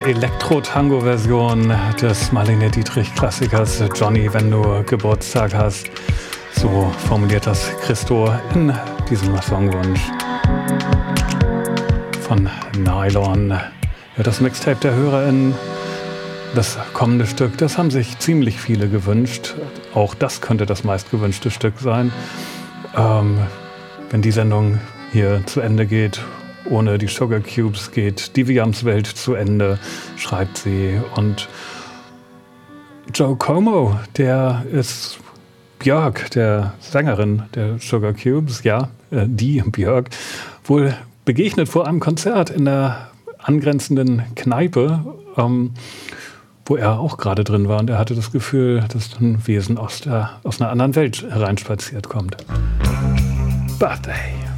Elektro-Tango-Version des Marlene Dietrich-Klassikers Johnny, wenn du Geburtstag hast. So formuliert das Christo in diesem Songwunsch von Nylon. Ja, das Mixtape der HörerInnen, das kommende Stück, das haben sich ziemlich viele gewünscht. Auch das könnte das meistgewünschte Stück sein. Wenn die Sendung hier zu Ende geht, ohne die Sugar Cubes geht die Williams-Welt zu Ende, schreibt sie. Und Joe Como, der ist Björk, der Sängerin der Sugar Cubes, ja, die Björk, wohl begegnet vor einem Konzert in der angrenzenden Kneipe, wo er auch gerade drin war. Und er hatte das Gefühl, dass ein Wesen aus einer anderen Welt hereinspaziert kommt. Birthday.